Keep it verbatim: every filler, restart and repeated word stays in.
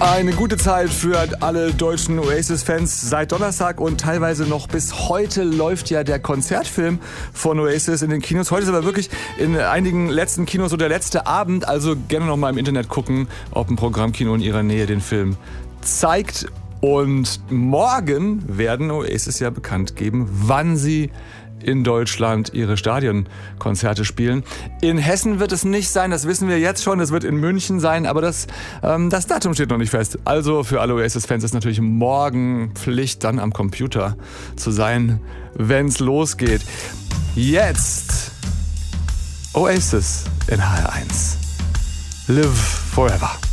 Eine gute Zeit für alle deutschen Oasis-Fans seit Donnerstag und teilweise noch bis heute läuft ja der Konzertfilm von Oasis in den Kinos. Heute ist aber wirklich in einigen letzten Kinos so der letzte Abend, also gerne noch mal im Internet gucken, ob ein Programmkino in Ihrer Nähe den Film zeigt. Und morgen werden Oasis ja bekannt geben, wann sie in Deutschland ihre Stadionkonzerte spielen. In Hessen wird es nicht sein, das wissen wir jetzt schon, es wird in München sein, aber das, ähm, das Datum steht noch nicht fest. Also für alle Oasis-Fans ist natürlich morgen Pflicht, dann am Computer zu sein, wenn's losgeht. Jetzt Oasis in H R eins. Live Forever.